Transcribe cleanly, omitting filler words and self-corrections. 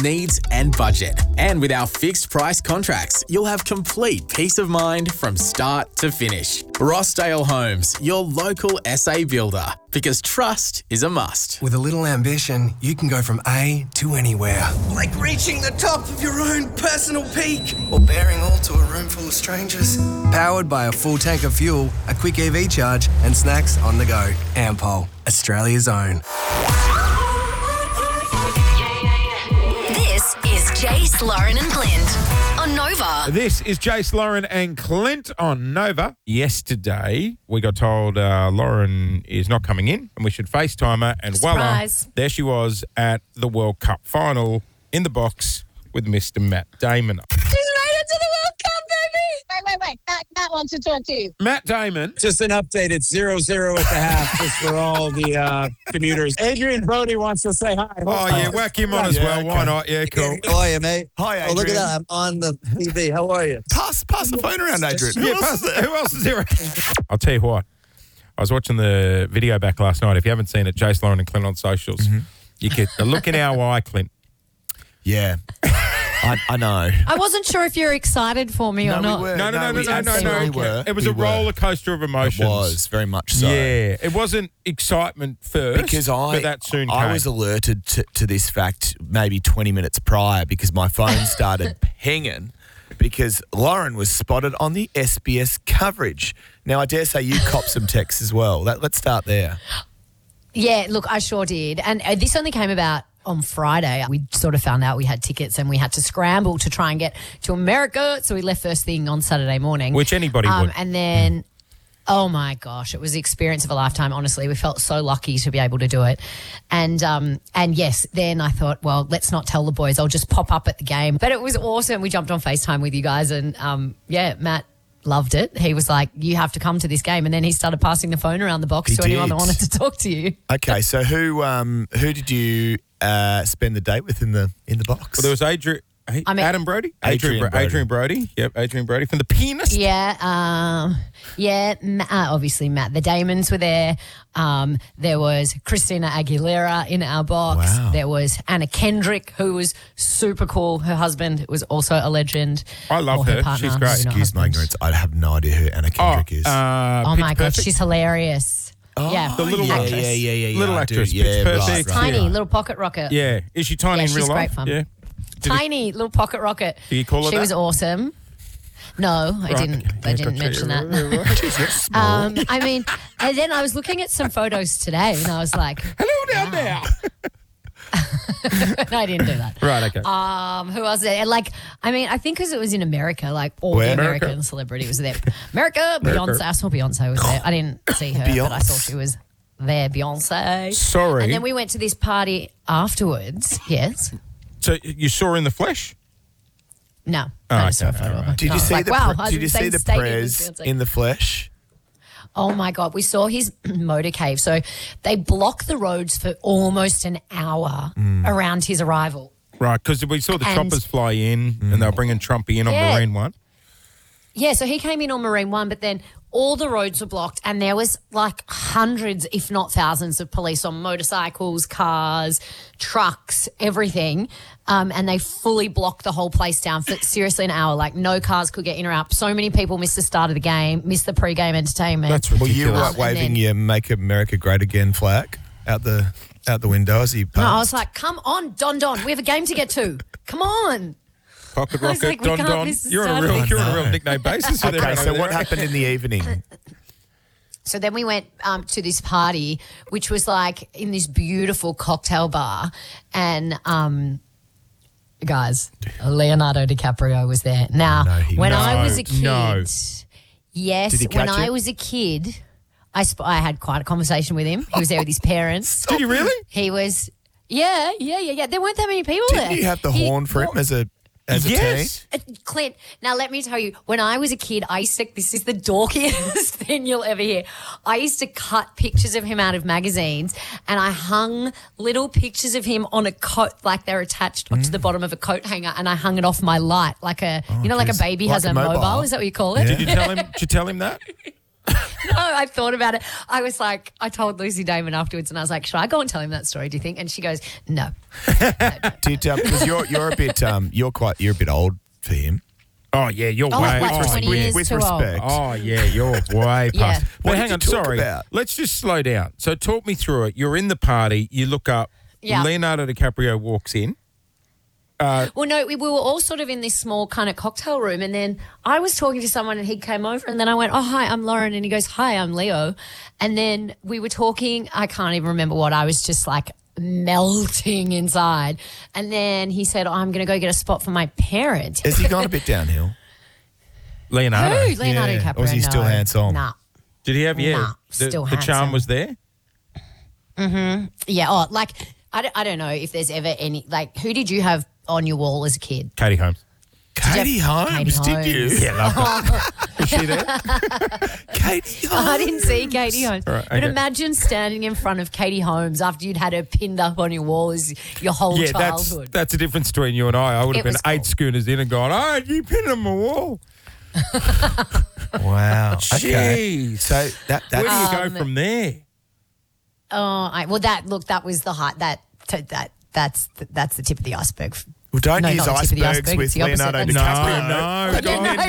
needs and budget. And with our fixed price contracts, you'll have complete peace of mind from start to finish. Rossdale Homes, your local SA builder. Because trust is a must. With a little ambition, you can go from A to anywhere. Like reaching the top of your own personal peak. Or bearing all to a room full of strangers. Powered by a full tank of fuel, a quick EV charge, and snacks on the go. Ampol, Australia's own. This is Jace, Lauren and Clint on Nova. This is Jace, Lauren and Clint on Nova. Yesterday, we got told Lauren is not coming in and we should FaceTime her. And Surprise. voila, there she was at the World Cup final in the box with Mr. Matt Damon. She's made it to the World Cup, baby. Wait. Matt wants to talk to you. Matt Damon. Just an update. It's 0-0 at the half, just for all the commuters. Adrian Brody wants to say hi. Oh, yeah, whack him on as well. Why not? Yeah, cool. How are you, mate? Hi, Adrian. Oh, look at that. I'm on the TV. How are you? Pass the phone around, Adrian. Yeah, who else is there? I'll tell you what. I was watching the video back last night. If you haven't seen it, Jace, Lauren and Clint on socials, you get the look in our eye, Clint. Yeah. I know. I wasn't sure if you're excited for me or not. We were. No. We absolutely were. It was We a were. roller coaster of emotions. It was, very much so. Yeah. It wasn't excitement first, Because but that soon came. I was alerted to this fact maybe 20 minutes prior because my phone started pinging because Lauren was spotted on the SBS coverage. Now, I dare say you copped some texts as well. Let's start there. Yeah, look, I sure did. And this only came about on Friday. We sort of found out we had tickets and we had to scramble to try and get to America. So we left first thing on Saturday morning. Which anybody would. And then, oh my gosh, it was the experience of a lifetime, honestly. We felt so lucky to be able to do it. And yes, then I thought, well, let's not tell the boys. I'll just pop up at the game. But it was awesome. We jumped on FaceTime with you guys and, Matt loved it. He was like, you have to come to this game. And then he started passing the phone around the box to anyone that wanted to talk to you. Okay, so who did you spend the date with in the box? Well, there was Adam Brody? Adrian Brody. Yep, Adrian Brody from The Pianist. Yeah, obviously Matt. The Damons were there. There was Christina Aguilera in our box. Wow. There was Anna Kendrick, who was super cool. Her husband was also a legend. I love Or her. partner, She's great. maybe not Excuse my husband. ignorance. I have no idea who Anna Kendrick is. Oh my God, Perfect. she's hilarious. Yeah, The little actress. Yeah. Little I actress, do. Pitch Yeah, Perfect. right. Tiny, little pocket rocket. Yeah. Is she tiny Yeah, in real she's life? great fun. Yeah. Tiny little pocket rocket. Did you call her She that? was awesome. No, I Right, didn't. okay. I didn't mention that. I mean, and then I was looking at some photos today, and I was like, Hello down there. no, I didn't do that. Right, okay. Who else? There? I think because it was in America, like all Where? the America. American celebrity was there. America, Beyonce. I saw Beyonce was there. I didn't see her, but I saw she was there. Beyonce. Sorry. And then we went to this party afterwards. Yes. So you saw her in the flesh? No. Oh, I just saw a okay, photo of all her. right. Did No, you I was see like, the wow, Did you see the stadium Prez as Beyonce. in the flesh? Oh my God, we saw his motorcade. So they block the roads for almost an hour around his arrival. Right, because we saw the And- choppers fly in and they were bringing Trumpy in on Yeah. Marine One. Yeah, so he came in on Marine One, but then all the roads were blocked and there was like hundreds, if not thousands of police on motorcycles, cars, trucks, everything. And they fully blocked the whole place down for seriously an hour. Like no cars could get in or out. So many people missed the start of the game, missed the pre-game entertainment. That's Well, you ridiculous. were waving then- your "Make America Great Again" flag out the window as he passed. No, I was like, come on, Don. We have a game to get to. Come on. Pocket I was Rocket, like, we Don can't Don. miss the You're on a start of real, it. you're on a real nickname basis. with Okay, everyone so over what there. happened in the evening? So then we went to this party, which was like in this beautiful cocktail bar. And guys, Leonardo DiCaprio was there. Now, No, he when wasn't. I was a kid, No. yes, Did he when catch I it? was a kid, I had quite a conversation with him. He was there with his parents. Did you really? He was, yeah. There weren't that many people there. Didn't you have the horn for him as a Yes. Clint, now let me tell you, when I was a kid, this is the dorkiest thing you'll ever hear. I used to cut pictures of him out of magazines and I hung little pictures of him on a coat, like they're attached onto the bottom of a coat hanger, and I hung it off my light, like like a geez. baby Like has a a mobile. mobile. Is that what you call it? Did you tell him that? No, I thought about it. I was like, I told Lucy Damon afterwards, and I was like, should I go and tell him that story? Do you think? And she goes, no. Because you're a bit you're a bit old for him. Oh, yeah, you're way like 20 years with too old. respect. Oh, yeah, you're way past. What But did hang you on, talk sorry. about? Let's just slow down. So talk me through it. You're in the party. You look up. Yeah. Leonardo DiCaprio walks in. Well, no, we were all sort of in this small kind of cocktail room, and then I was talking to someone, and he came over, and then I went, oh, hi, I'm Lauren, and he goes, hi, I'm Leo. And then we were talking, I can't even remember what, I was just like melting inside. And then he said, oh, I'm going to go get a spot for my parents. Has he gone a bit downhill? Leonardo. Who? Leonardo Yeah. DiCaprio. Or is he still No. handsome? Nah. Did he have, Nah, still the charm handsome. was there? Yeah, oh, like, I don't know if there's ever any, like, who did you have on your wall as a kid? Katie Holmes. Katie Holmes, did you? Yeah, love her. Is she there? Katie Holmes. I didn't see Katie Holmes. Right, But okay. imagine standing in front of Katie Holmes after you'd had her pinned up on your wall as your whole Yeah, childhood. that's the difference between you and I. I would have It been was 8 cool. schooners in and gone, oh, you pinned on my wall. Wow. Okay. Jeez. So Where do that's you go from there? That was the height. That's the tip of the iceberg. well, don't No, use not the tip of the icebergs iceberg, with it's the opposite. Leonardo That's DiCaprio. No, Okay, don't, no,